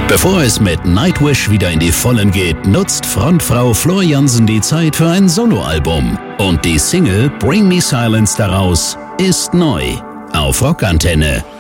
Bevor es mit Nightwish wieder in die Vollen geht, nutzt Frontfrau Floor Jansen die Zeit für ein Soloalbum. Und die Single Bring Me Silence daraus ist neu auf Rockantenne.